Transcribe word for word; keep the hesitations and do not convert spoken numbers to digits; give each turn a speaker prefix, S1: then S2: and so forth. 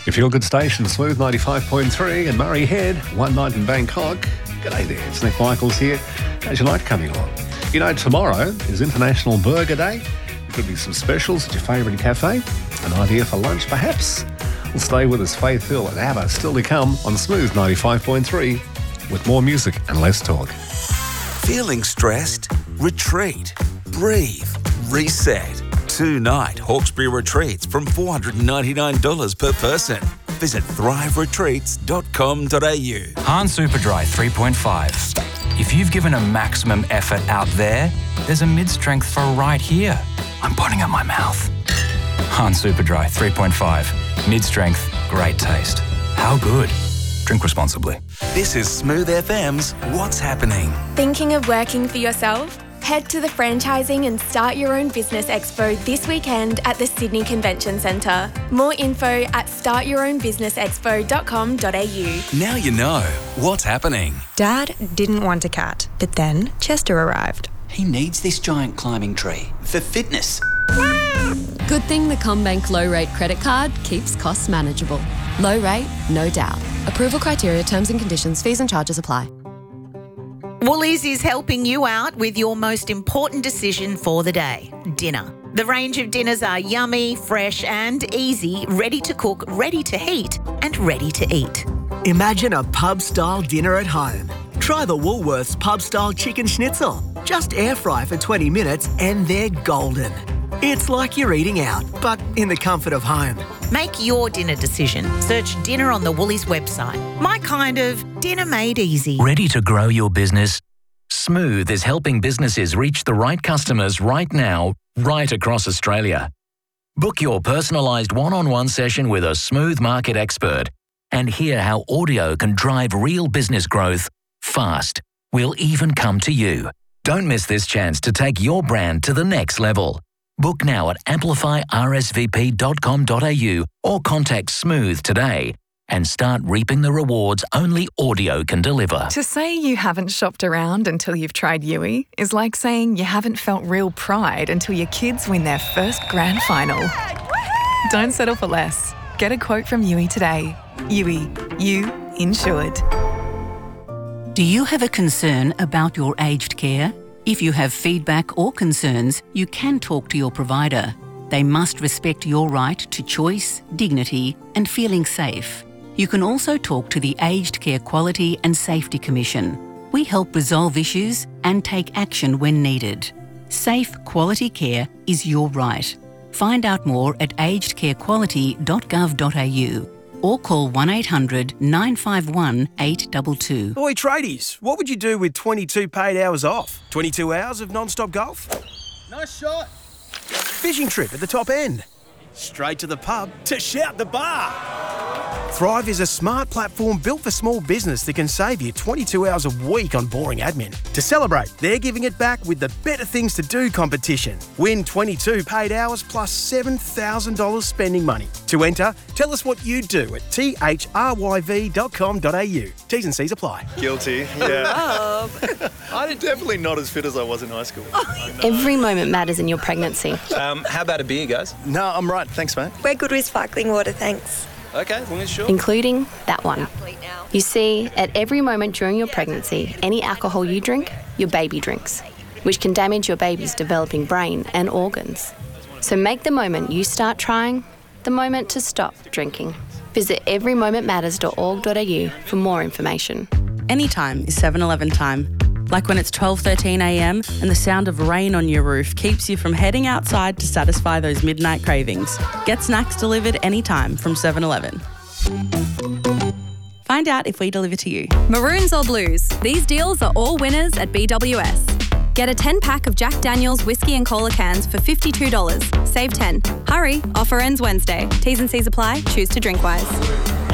S1: Your feel-good station, Smooth ninety-five point three and Murray Head, one night in Bangkok. G'day there, it's Nick Michaels here. How's your night coming along? You know, tomorrow is International Burger Day. There could be some specials at your favourite cafe. An idea for lunch, perhaps? Well, stay with us, Faith Hill and ABBA still to come on Smooth ninety-five point three with more music and less talk.
S2: Feeling stressed? Retreat. Breathe. Reset. Two-night Hawkesbury retreats from four hundred ninety-nine dollars per person. Visit thrive retreats dot com dot a u.
S3: Hahn Superdry three point five. If you've given a maximum effort out there, there's a mid-strength for right here. I'm putting at my mouth. Hahn Superdry three point five. Mid-strength, great taste. How good? Drink responsibly.
S2: This is Smooth F M's What's Happening.
S4: Thinking of working for yourself? Head to the Franchising and Start Your Own Business Expo this weekend at the Sydney Convention Centre. More info at start your own business expo dot com dot a u.
S2: Now you know what's happening.
S5: Dad didn't want a cat, but then Chester arrived.
S6: He needs this giant climbing tree for fitness.
S7: Good thing the CommBank low rate credit card keeps costs manageable. Low rate, no doubt. Approval criteria, terms and conditions, fees and charges apply.
S8: Woolies is helping you out with your most important decision for the day, dinner. The range of dinners are yummy, fresh and easy, ready to cook, ready to heat and ready to eat.
S9: Imagine a pub-style dinner at home. Try the Woolworths pub-style chicken schnitzel. Just air fry for twenty minutes and they're golden. It's like you're eating out, but in the comfort of home.
S8: Make your dinner decision. Search dinner on the Woolies website. My kind of dinner made easy.
S10: Ready to grow your business? Smooth is helping businesses reach the right customers right now, right across Australia. Book your personalised one-on-one session with a Smooth market expert and hear how audio can drive real business growth fast. We'll even come to you. Don't miss this chance to take your brand to the next level. Book now at amplify r s v p dot com dot a u or contact Smooth today and start reaping the rewards only audio can deliver.
S11: To say you haven't shopped around until you've tried Yui is like saying you haven't felt real pride until your kids win their first grand final. Don't settle for less. Get a quote from Yui today. Yui, you insured.
S12: Do you have a concern about your aged care? If you have feedback or concerns, you can talk to your provider. They must respect your right to choice, dignity, and feeling safe. You can also talk to the Aged Care Quality and Safety Commission. We help resolve issues and take action when needed. Safe, quality care is your right. Find out more at aged care quality dot gov dot a u or call one eight hundred nine five one eight two two.
S13: Oi, tradies, what would you do with twenty-two paid hours off? twenty-two hours of non-stop golf?
S14: Nice shot.
S13: Fishing trip at the top end? Straight to the pub to shout the bar? Thrive is a smart platform built for small business that can save you twenty-two hours a week on boring admin. To celebrate, they're giving it back with the Better Things to Do competition. Win twenty-two paid hours plus seven thousand dollars spending money. To enter, tell us what you do at t h r y v dot com dot a u. T's and C's apply.
S15: Guilty, yeah. I'm definitely not as fit as I was in high school.
S16: Every moment matters in your pregnancy.
S15: Um, how about a beer, guys? No, I'm right. Thanks, mate.
S16: We're good with sparkling water, thanks.
S15: Okay, as long as sure.
S16: Including that one. You see, at every moment during your pregnancy, any alcohol you drink, your baby drinks, which can damage your baby's developing brain and organs. So make the moment you start trying the moment to stop drinking. Visit every moment matters dot org dot a u for more information.
S17: Anytime is seven eleven time. Like when it's twelve thirteen a m and the sound of rain on your roof keeps you from heading outside to satisfy those midnight cravings. Get snacks delivered anytime from seven eleven. Find out if we deliver to you.
S18: Maroons or blues, these deals are all winners at B W S. Get a ten pack of Jack Daniel's whiskey and cola cans for fifty-two dollars. Save ten. Hurry, offer ends Wednesday. T's and C's apply. Choose to drink wise.